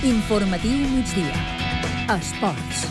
Informatiu migdia. Esports.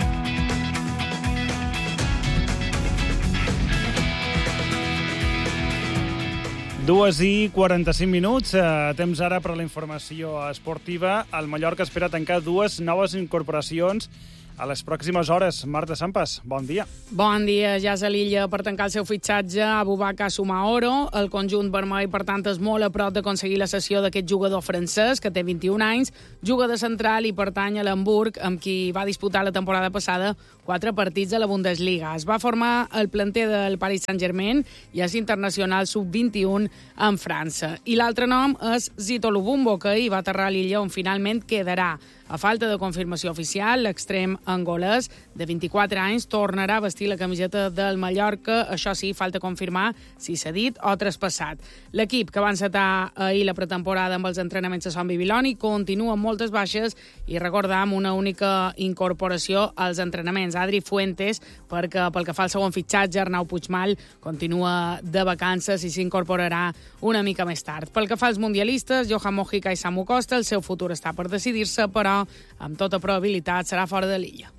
Dues i 45 minuts, temps ara per a la informació esportiva. El Mallorca espera tancar dues noves incorporacions a les pròximes hores. Marta Sampas, bon dia. Bon dia. Ja és a l'illa per tancar el seu fitxatge a Boubacar Soumaoro. El conjunt vermell, per tant, és molt a prop d'aconseguir la cessió d'aquest jugador francès, que té 21 anys, juga de central i pertany a l'Hamburg, amb qui va disputar la temporada passada 4 partits a la Bundesliga. Es va formar el planter del Paris Saint-Germain i és internacional sub-21 en França. I l'altre nom és Zito Lubumbo, que ahir va aterrar a l'illa on finalment quedarà. A falta de confirmació oficial, l'extrem angolès de 24 anys tornarà a vestir la camiseta del Mallorca. Això sí, falta confirmar si s'ha dit o traspassat. L'equip, que va encetar ahir la pretemporada amb els entrenaments a Son Bibiloni, continua amb moltes baixes i recordar amb una única incorporació als entrenaments. Adri Fuentes, perquè pel que fa al segon fitxatge, Arnau Puigmal continua de vacances i s'incorporarà una mica més tard. Pel que fa als mundialistes, Johan Mojica i Samu Costa, el seu futur està per decidir-se, però amb tota probabilitat serà fora de l'illa.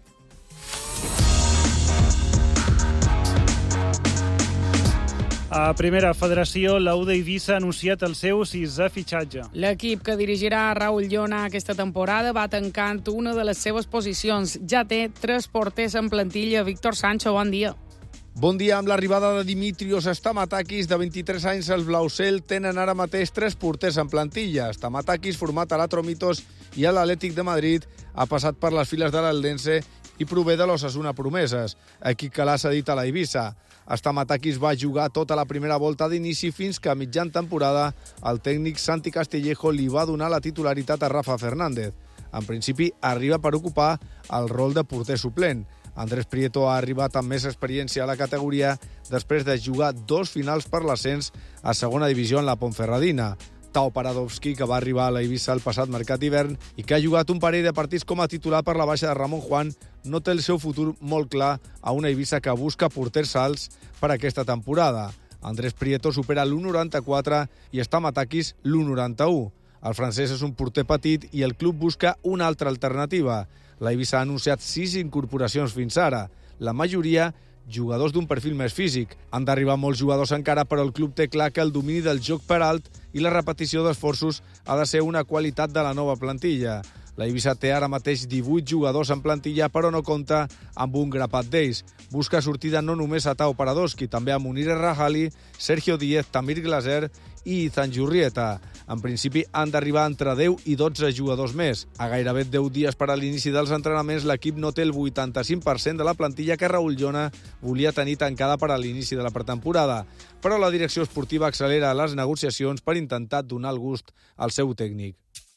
A primera federació, la UD Eivissa ha anunciat el seu 6è fitxatge. L'equip que dirigirà Raúl Llona aquesta temporada va tancant una de les seves posicions. Ja té 3 porters en plantilla. Víctor Sancho, bon dia. Bon dia. Amb l'arribada de Dimitrios Stamatakis, de 23 anys, els blausel tenen ara mateix 3 porters en plantilla. Stamatakis, format a l'Atromitos i a l'Atlètic de Madrid, ha passat per les files de l'Eldense i prové de l'Osasuna Promeses, equip que l'ha cedit a la Eivissa. Stamatakis va jugar tota la primera volta d'inici fins que a mitjan temporada el tècnic Santi Castillejo li va donar la titularitat a Rafa Fernández. En principi, arriba per ocupar el rol de porter suplent. Andrés Prieto ha arribat amb més experiència a la categoria després de jugar 2 finals per l'ascens a segona divisió en la Ponferradina. Tao Paradovski, que va arribar a la Eivissa el passat mercat d'hivern i que ha jugat un parell de partits com a titular per la baixa de Ramon Juan, no té el seu futur molt clar a una Eivissa que busca porters alts per aquesta temporada. Andrés Prieto supera l'1,94 i Stamatakis l'1,91. El francès és un porter petit i el club busca una altra alternativa. La Eivissa ha anunciat 6 incorporacions fins ara, la majoria jugadors d'un perfil més físic. Han d'arribar molts jugadors encara, però el club té clar que el domini del joc per alt i la repetició d'esforços ha de ser una qualitat de la nova plantilla. La Eivissa té ara mateix 18 jugadors en plantilla, però no compta amb un grapat d'ells. Busca sortida no només a Tao Paradovski, també a Munir Rahali, Sergio Díez, Tamir Glaser i Izan Jurrieta. En principi han d'arribar entre 10 i 12 jugadors més. A gairebé 10 dies per a l'inici dels entrenaments, l'equip no té el 85% de la plantilla que Raúl Llona volia tenir tancada per a l'inici de la pretemporada. Però la direcció esportiva accelera les negociacions per intentar donar el gust al seu tècnic.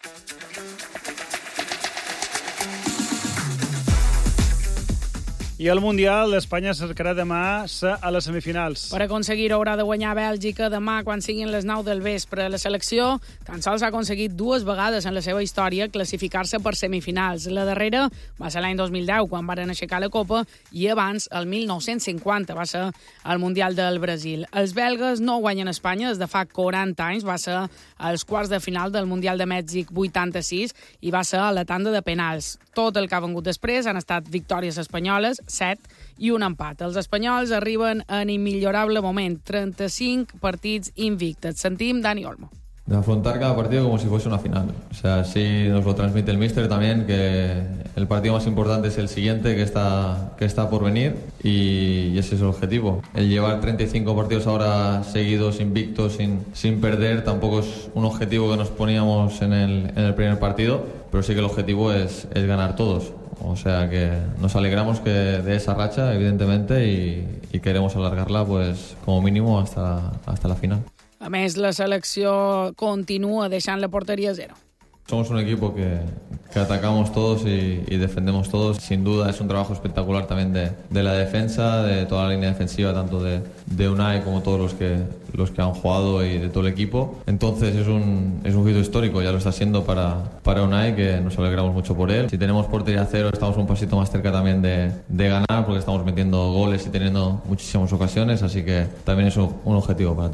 I el Mundial d'Espanya cercarà demà ser a les semifinals. Per aconseguir-ho haurà de guanyar Bèlgica demà quan siguin les 9 del vespre. La selecció tan sols ha aconseguit 2 vegades en la seva història classificar-se per semifinals. La darrera va ser l'any 2010, quan varen aixecar la Copa, i abans, el 1950, va ser el Mundial del Brasil. Els belgues no guanyen a Espanya des de fa 40 anys. Va ser als quarts de final del Mundial de Mèxic 86 i va ser a la tanda de penals. Tot el que ha vengut després han estat victòries espanyoles, 7 i un empat. Els espanyols arriben en immillorable moment, 35 partits invictes. Sentim Dani Olmo. De afrontar cada partido como si fuese una final. O sea, así nos lo transmite el míster también, que el partido más importante es el siguiente, que está por venir, y ese es el objetivo. El llevar 35 partidos ahora seguidos, invictos, sin perder, tampoco es un objetivo que nos poníamos en el primer partido, pero sí que el objetivo es ganar todos. O sea que nos alegramos de esa racha, evidentemente, y queremos alargarla pues como mínimo hasta la final. A més, la selecció continua deixant la porteria a 0. Somos un equipo que atacamos todos y defendemos todos. Sin duda es un trabajo espectacular también de la defensa, de toda la línea defensiva, tanto de Unai como todos los que han jugado y de todo el equipo. Entonces es un hito histórico, ya lo está siendo para Unai, que nos alegramos mucho por él. Si tenemos portería a 0, estamos un pasito más cerca también de ganar, porque estamos metiendo goles y teniendo muchísimas ocasiones, así que también es un objetivo para todos.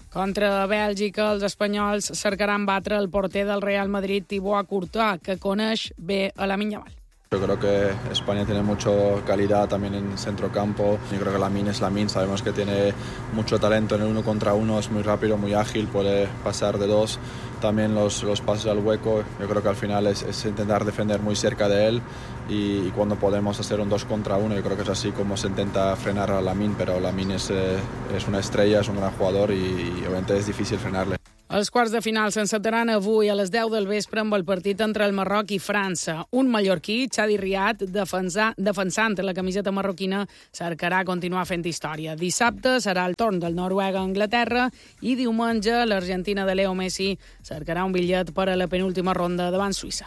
Contra Bèlgica, els espanyols cercaran batre el porter del Real Madrid, Thibaut Courtois, que coneix bé a Lamine Yamal. Yo creo que España tiene mucha calidad también en centrocampo. Yo creo que Lamine es Lamine, sabemos que tiene mucho talento en el 1 contra 1, es muy rápido, muy ágil, puede pasar de 2. También los pases al hueco, yo creo que al final es intentar defender muy cerca de él y cuando podemos hacer un 2 contra 1, yo creo que es así como se intenta frenar a Lamine, pero Lamine es una estrella, es un gran jugador y obviamente es difícil frenarle. Els quarts de final s'encetaran avui a les 10 del vespre amb el partit entre el Marroc i França. Un mallorquí, Chadi Riad, defensant la camiseta marroquina, cercarà continuar fent història. Dissabte serà el torn del Noruega a Anglaterra i diumenge l'Argentina de Leo Messi cercarà un bitllet per a la penúltima ronda davant Suïssa.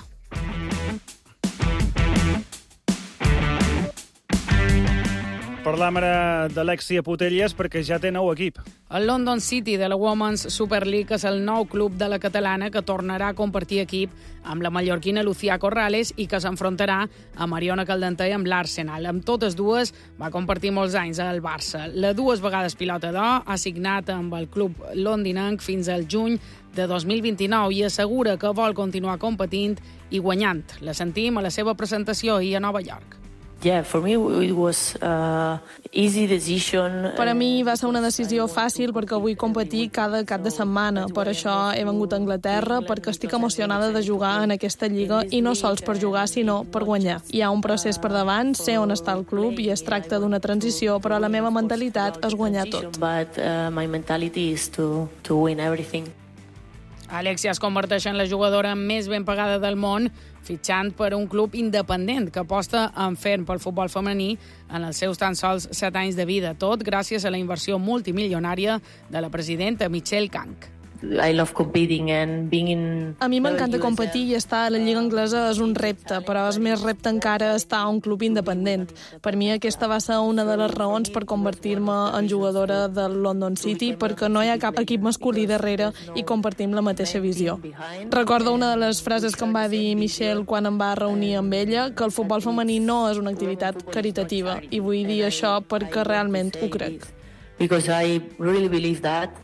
Parlam ara d'Alexia Putellas perquè ja té nou equip. El London City de la Women's Super League és el nou club de la catalana que tornarà a compartir equip amb la mallorquina Lucía Corrales i que s'enfrontarà a Mariona Caldentey amb l'Arsenal. Amb totes dues va compartir molts anys al Barça. La 2 vegades pilota d'or ha signat amb el club londinenc fins al juny de 2029 i assegura que vol continuar competint i guanyant. La sentim a la seva presentació ahir a Nova York. Yeah, for me it was easy decision. Per a mi va ser una decisió fàcil perquè vull competir cada cap de setmana. Per això he vengut a Anglaterra, perquè estic emocionada de jugar en aquesta lliga i no sols per jugar, sinó per guanyar. Hi ha un procés per davant, sé on està el club i es tracta d'una transició, però la meva mentalitat és guanyar tot. But my mentality is to win everything. Alexia es converteix en la jugadora més ben pagada del món, fitxant per un club independent que aposta en ferm pel futbol femení en els seus tan sols 7 anys de vida, tot gràcies a la inversió multimilionària de la presidenta Michelle Kank. I love competing and being in... A mi m'encanta competir i estar a la Lliga Anglesa és un repte, però és més repte encara estar a un club independent. Per mi aquesta va ser una de les raons per convertir-me en jugadora del London City, perquè no hi ha cap equip masculí darrere i compartim la mateixa visió. Recordo una de les frases que em va dir Michelle quan em va reunir amb ella, que el futbol femení no és una activitat caritativa, i vull dir això perquè realment ho crec. Because I really believe that.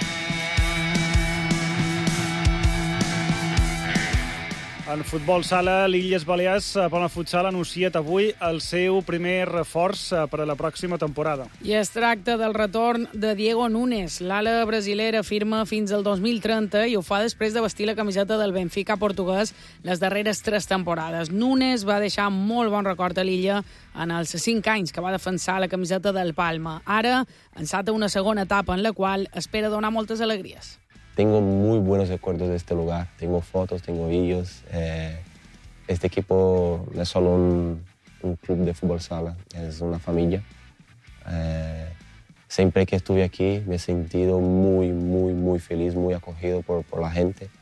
En futbol sala, l'Illes Balears Palma Futsal ha anunciat avui el seu primer reforç per a la pròxima temporada. I es tracta del retorn de Diego Nunes. L'ala brasilera firma fins al 2030 i ho fa després de vestir la camiseta del Benfica portuguès les darreres 3 temporades. Nunes va deixar molt bon record a l'Illa en els 5 anys que va defensar la camiseta del Palma. Ara enceta una segona etapa en la qual espera donar moltes alegries. Tengo muy buenos recuerdos de este lugar, tengo fotos, tengo vídeos. Este equipo no es solo un club de fútbol sala, es una familia. Siempre que estuve aquí me he sentido muy feliz, muy acogido por la gente.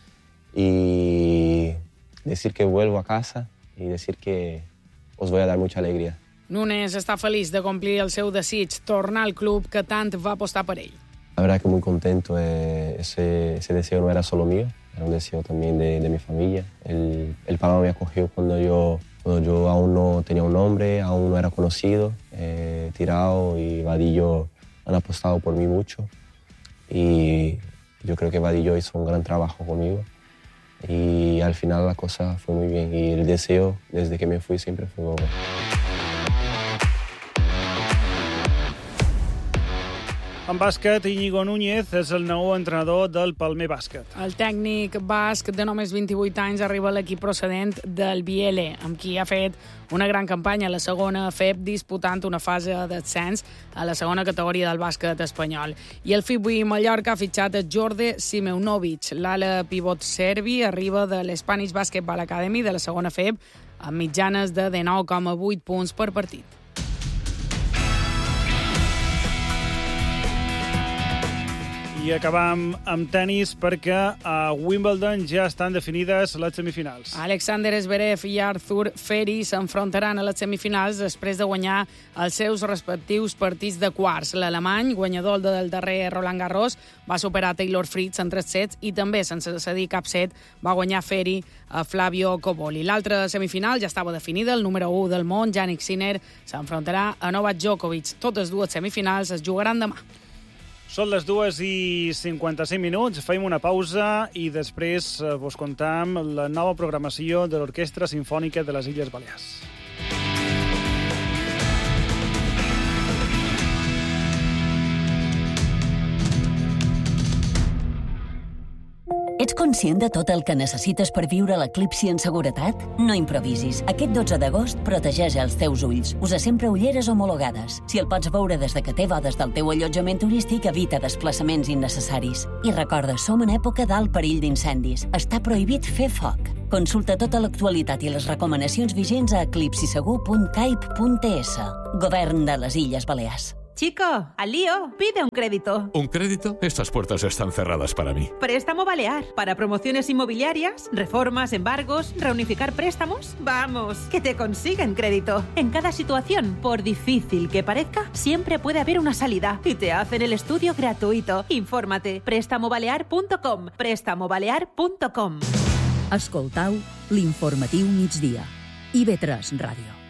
Y decir que vuelvo a casa y decir que os voy a dar mucha alegría. Nunes està feliç de complir el seu desig, tornar al club que tant va apostar per ell. La verdad que muy contento, ese deseo no era solo mío, era un deseo también de mi familia. El Palma me acogió cuando yo aún no tenía un nombre, aún no era conocido. Tirao y Vadillo han apostado por mí mucho y yo creo que Vadillo hizo un gran trabajo conmigo y al final la cosa fue muy bien y el deseo desde que me fui siempre fue bueno. En bàsquet, Íñigo Núñez és el nou entrenador del Palmer Bàsquet. El tècnic basc de només 28 anys arriba a l'equip procedent del Biele, amb qui ha fet una gran campanya a la segona FEB, disputant una fase d'ascens a la segona categoria del bàsquet espanyol. I el FIBUI Mallorca ha fitxat a Jorge Simeunovic. L'ala pivot serbi arriba de l'Spanish Basketball Academy de la segona FEB amb mitjanes de 19,8 punts per partit. I acabam amb tenis perquè a Wimbledon ja estan definides les semifinals. Alexander Zverev i Arthur Feri s'enfrontaran a les semifinals després de guanyar els seus respectius partits de quarts. L'alemany, guanyador del darrer Roland Garros, va superar Taylor Fritz en 3 sets i també, sense cedir cap set, va guanyar Feri a Flavio Cobolli. L'altra semifinal ja estava definida. El número 1 del món, Jannik Sinner, s'enfrontarà a Novak Djokovic. Totes dues semifinals es jugaran demà. Són les 2:55, fem una pausa i després vos contam la nova programació de l'Orquestra Simfònica de les Illes Balears. Ets conscient de tot el que necessites per viure l'eclipsi en seguretat? No improvisis. Aquest 12 d'agost protegeix els teus ulls. Usa sempre ulleres homologades. Si el pots veure des de que té bodes del teu allotjament turístic, evita desplaçaments innecessaris. I recorda, som en època d'alt perill d'incendis. Està prohibit fer foc. Consulta tota l'actualitat i les recomanacions vigents a eclipsisegur.caip.es. Govern de les Illes Balears. Chico, al lío, pide un crédito. ¿Un crédito? Estas puertas están cerradas para mí. Préstamo Balear. Para promociones inmobiliarias, reformas, embargos, reunificar préstamos. Vamos, que te consiguen crédito. En cada situación, por difícil que parezca, siempre puede haber una salida. Y te hacen el estudio gratuito. Infórmate. Prestamobalear.com. Prestamobalear.com. Escoltau l'informatiu migdia. IB3 Ràdio.